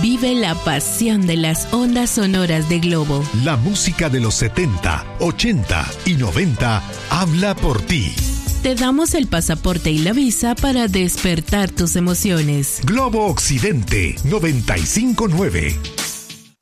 Vive la pasión de las ondas sonoras de Globo. La música de los 70, 80 y 90 habla por ti. Te damos el pasaporte y la visa para despertar tus emociones. Globo Occidente 95.9.